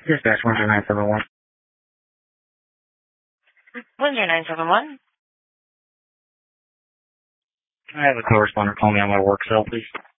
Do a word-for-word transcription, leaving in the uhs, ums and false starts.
Dispatch one zero nine seven one. one zero nine seven one. I have a co-responder call me on my work cell, please.